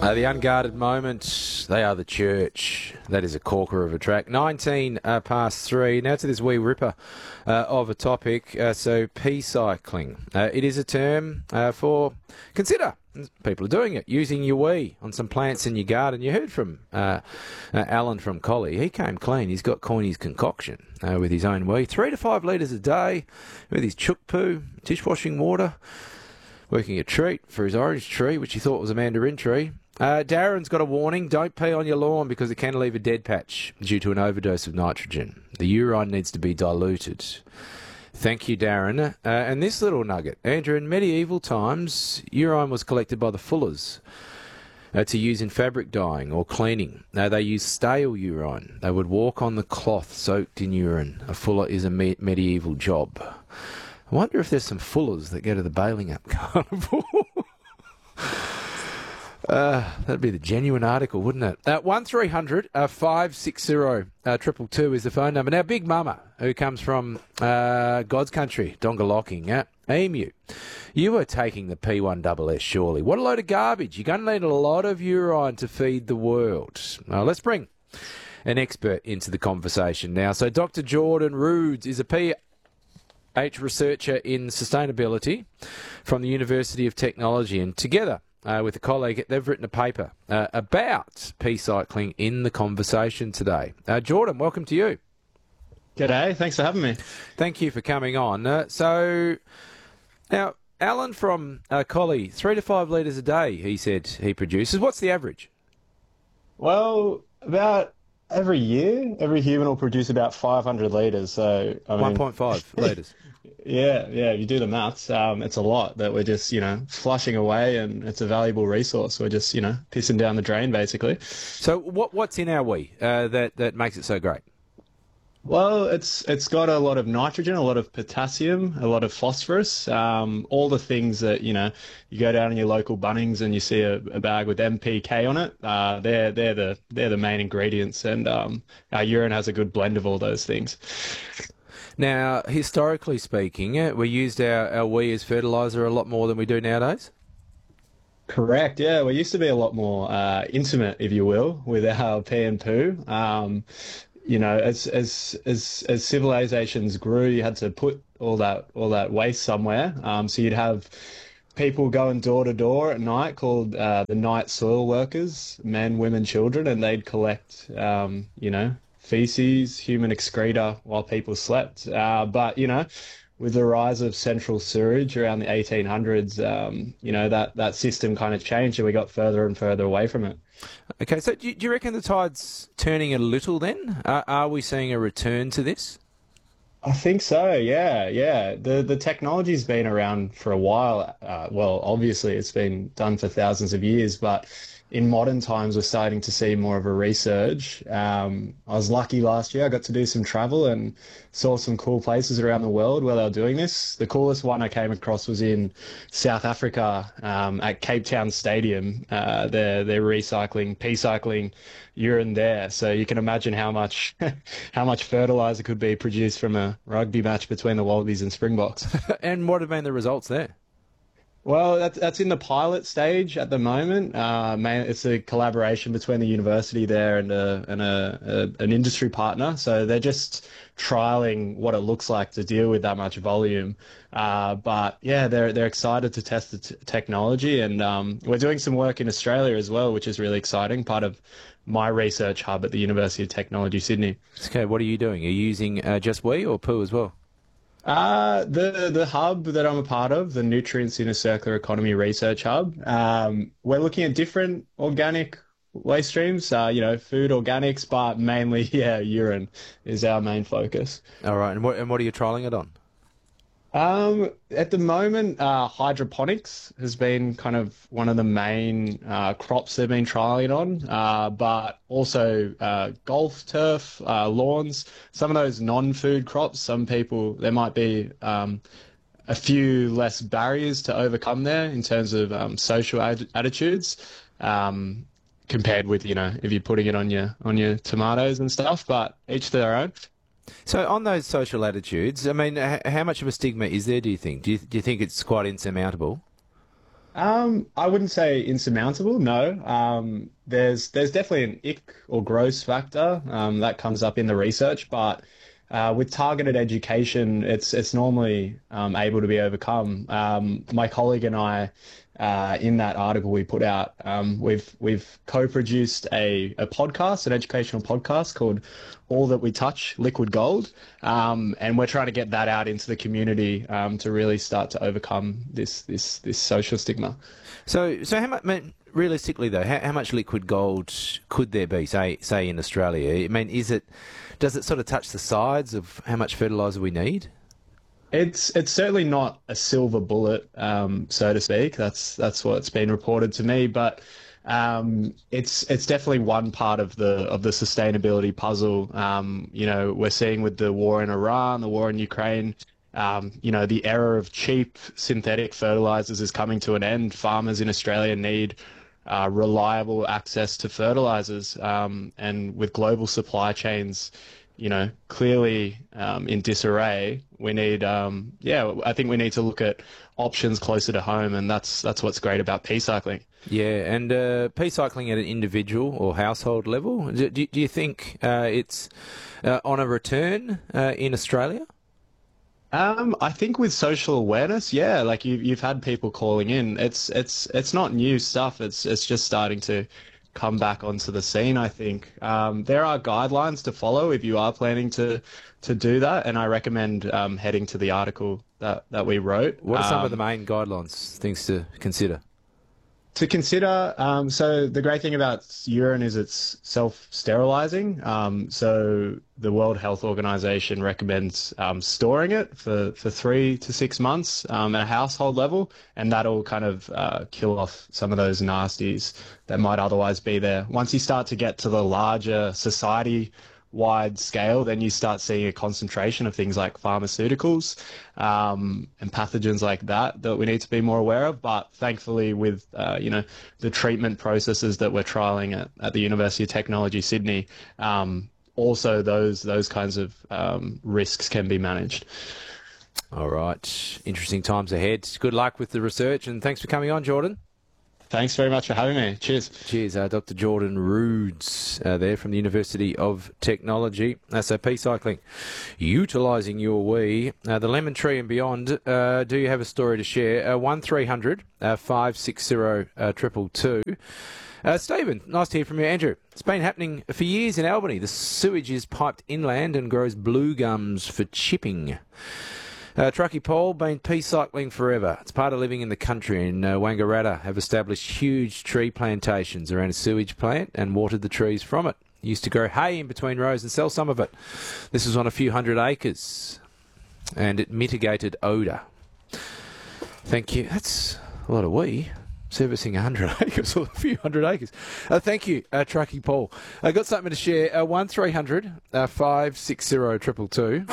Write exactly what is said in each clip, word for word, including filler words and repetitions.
Uh, the unguarded moment, they are the church. That is a corker of a track. nineteen uh, past three. Now to this wee ripper uh, of a topic. Uh, so, P-cycling. Uh, it is a term uh, for consider. People are doing it, using your wee on some plants in your garden. You heard from uh, uh, Alan from Collie. He came clean. He's got Coiney's concoction uh, with his own wee. Three to five litres a day with his chook poo, dishwashing water, working a treat for his orange tree, which he thought was a mandarin tree. Uh, Darren's got a warning. Don't pee on your lawn because it can leave a dead patch due to an overdose of nitrogen. The urine needs to be diluted. Thank you, Darren. Uh, and this little nugget. Andrew, in medieval times, urine was collected by the fullers uh, to use in fabric dyeing or cleaning. Now, they used stale urine. They would walk on the cloth soaked in urine. A fuller is a me- medieval job. I wonder if there's some fullers that go to the Bailing Up Carnival. Uh, that'd be the genuine article, wouldn't it? Uh, one three hundred five six zero triple two is the phone number. Now, Big Mama, who comes from uh, God's country, Dongalocking, uh, Emu, you were taking the P one S S, surely. What a load of garbage. You're going to need a lot of urine to feed the world. Now, let's bring an expert into the conversation now. So, Doctor Jordan Roods is a P H researcher in sustainability from the University of Technology, and together Uh, with a colleague, they've written a paper uh, about P-cycling in the conversation today. Uh, Jordan, welcome to you. G'day, thanks for having me. Thank you for coming on. Uh, so, now, Alan from uh, Collie, three to five litres a day, he said he produces. What's the average? Well, about every year, every human will produce about five hundred litres. So, I mean, one point five litres. Yeah, yeah, if you do the maths, um, it's a lot that we're just, you know, flushing away, and it's a valuable resource. We're just, you know, pissing down the drain, basically. So what what's in our wee uh, that, that makes it so great? Well, it's it's got a lot of nitrogen, a lot of potassium, a lot of phosphorus, um, all the things that, you know, you go down in your local Bunnings and you see a, a bag with N P K on it. Uh, they're they're the they're the main ingredients, and um, our urine has a good blend of all those things. Now, historically speaking, uh, we used our, our wee as fertiliser a lot more than we do nowadays? Correct, yeah. We used to be a lot more uh, intimate, if you will, with our pee and poo. Um, you know, as as as as civilizations grew, you had to put all that all that waste somewhere. Um, so you'd have people going door to door at night called uh, the night soil workers, men, women, children, and they'd collect, um, you know, feces, human excreta while people slept. Uh, but, you know, with the rise of central sewerage around the eighteen hundreds, um, you know, that, that system kind of changed, and we got further and further away from it. Okay, so do you, do you reckon the tide's turning a little then? Uh, are we seeing a return to this? I think so, yeah, yeah. The the technology's been around for a while. Uh, well, obviously it's been done for thousands of years, but in modern times we're starting to see more of a resurge. Um, I was lucky last year. I got to do some travel and saw some cool places around the world where they were doing this. The coolest one I came across was in South Africa, um, at Cape Town Stadium. Uh, they're they're recycling, P-cycling urine there. So you can imagine how much how much fertilizer could be produced from a rugby match between the Wallabies and Springboks. And what have been the results there? Well, that's that's in the pilot stage at the moment. Uh, man, it's a collaboration between the university there and a and a, a an industry partner. So they're just trialing what it looks like to deal with that much volume. Uh, but yeah, they're they're excited to test the t- technology, and um, we're doing some work in Australia as well, which is really exciting. Part of my research hub at the University of Technology, Sydney. Okay, what are you doing? Are you using uh, just wee or poo as well? Uh, the the hub that I'm a part of, the Nutrients in a Circular Economy Research Hub, um, we're looking at different organic waste streams, uh, you know, food organics, but mainly, yeah, urine is our main focus. All right, and what, and what are you trialling it on? Um, at the moment, uh, hydroponics has been kind of one of the main uh, crops they've been trialing on, uh, but also uh, golf, turf, uh, lawns, some of those non-food crops. Some people, there might be um, a few less barriers to overcome there in terms of um, social ad- attitudes, um, compared with, you know, if you're putting it on your on your tomatoes and stuff, but each to their own. So on those social attitudes, I mean, h- how much of a stigma is there, do you think? Do you, do you think it's quite insurmountable? Um, I wouldn't say insurmountable, no. Um, there's there's definitely an ick or gross factor um, that comes up in the research, but uh, with targeted education, it's it's normally um, able to be overcome. Um, my colleague and I, uh, in that article we put out, um, we've we've co-produced a, a podcast, an educational podcast called All That We Touch, Liquid Gold, um, and we're trying to get that out into the community um, to really start to overcome this this this social stigma. So, so how much? Realistically, though, how, how much liquid gold could there be, say, say in Australia? I mean, is it? Does it sort of touch the sides of how much fertiliser we need? It's it's certainly not a silver bullet, um, so to speak. That's that's what's been reported to me, but um, it's it's definitely one part of the of the sustainability puzzle. Um, you know, we're seeing with the war in Iran, the war in Ukraine. Um, you know, the era of cheap synthetic fertilizers is coming to an end. Farmers in Australia need uh, reliable access to fertilizers, um, and with global supply chains, you know, clearly um, in disarray, we need, um, yeah, I think we need to look at options closer to home, and that's that's what's great about pea cycling. Yeah, and uh, pea cycling at an individual or household level, do, do you think uh, it's uh, on a return uh, in Australia? Um, I think with social awareness, yeah, like you, you've had people calling in. It's it's it's not new stuff. It's it's just starting to come back onto the scene, I think. Um, there are guidelines to follow if you are planning to to do that, and I recommend um, heading to the article that, that we wrote. What are some um, of the main guidelines, things to consider? To consider, um, so the great thing about urine is it's self-sterilizing. Um, so the World Health Organization recommends um, storing it for, for three to six months um, at a household level, and that'll kind of uh, kill off some of those nasties that might otherwise be there. Once you start to get to the larger society wide scale, then you start seeing a concentration of things like pharmaceuticals um, and pathogens like that that we need to be more aware of. But thankfully, with uh, you know the treatment processes that we're trialing at, at the University of Technology Sydney, um, also those those kinds of um, risks can be managed. All right, interesting times ahead. Good luck with the research, and thanks for coming on, Jordan. Thanks very much for having me. Cheers. Cheers, uh, Doctor Jordan Roods uh, there from the University of Technology. Uh, so pea cycling, utilising your wee. Uh, the Lemon Tree and beyond, uh, do you have a story to share? Uh, one three hundred five six zero two two two. Uh, Stephen, nice to hear from you. Andrew, it's been happening for years in Albany. The sewage is piped inland and grows blue gums for chipping. Uh, Truckee Paul, been pea cycling forever. It's part of living in the country, and uh, Wangaratta have established huge tree plantations around a sewage plant and watered the trees from it. Used to grow hay in between rows and sell some of it. This was on a few hundred acres, and it mitigated odour. Thank you. That's a lot of wee. Servicing a hundred acres or a few hundred acres. Uh, thank you, uh, Truckee Paul. I uh, got something to share. Uh, one three hundred five six zero two two two.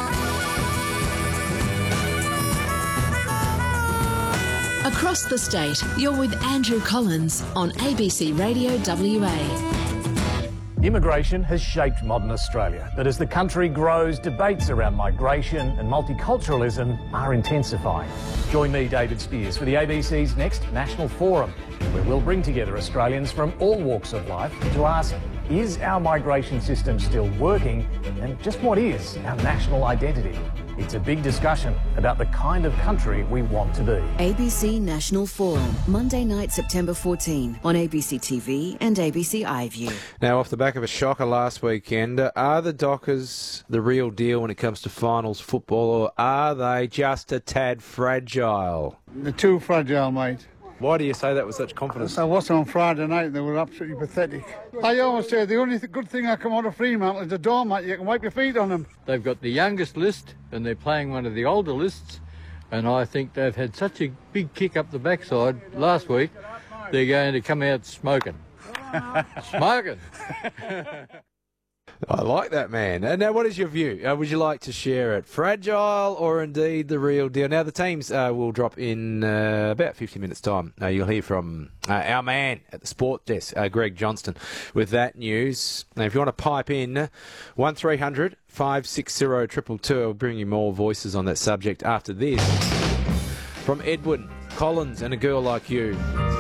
Across the state, you're with Andrew Collins on A B C Radio W A. Immigration has shaped modern Australia, but as the country grows, debates around migration and multiculturalism are intensifying. Join me, David Spears, for the A B C's next National Forum, where we'll bring together Australians from all walks of life to ask, is our migration system still working, and just what is our national identity? It's a big discussion about the kind of country we want to be. A B C National Forum, Monday night, September fourteenth, on A B C T V and A B C iView. Now, off the back of a shocker last weekend, uh, are the Dockers the real deal when it comes to finals football, or are they just a tad fragile? They're too fragile, mate. Why do you say that with such confidence? I watched them on Friday night and they were absolutely pathetic. I always say the only th- good thing I come out of Fremantle is the doormat. You can wipe your feet on them. They've got the youngest list and they're playing one of the older lists, and I think they've had such a big kick up the backside last week, they're going to come out smoking. Smoking! I like that, man. Uh, now, what is your view? Uh, would you like to share it? Fragile or indeed the real deal? Now, the teams uh, will drop in uh, about fifty minutes' time. Uh, you'll hear from uh, our man at the sport desk, uh, Greg Johnston, with that news. Now, if you want to pipe in, one three hundred five six zero two two two, I'll bring you more voices on that subject after this. From Edwin, Collins and A Girl Like You.